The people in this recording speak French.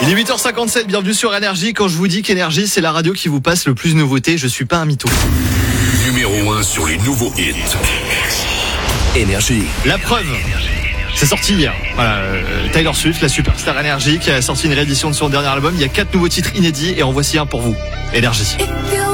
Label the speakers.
Speaker 1: Il est 8h57, bienvenue sur Énergie. Quand je vous dis qu'Énergie, c'est la radio qui vous passe le plus de nouveautés, je suis pas un mytho.
Speaker 2: Numéro 1 sur les nouveaux hits. Énergie.
Speaker 1: La preuve, c'est sorti hier. Voilà, Taylor Swift, la superstar Énergie, qui a sorti une réédition de son dernier album. Il y a 4 nouveaux titres inédits et en voici un pour vous. Énergie.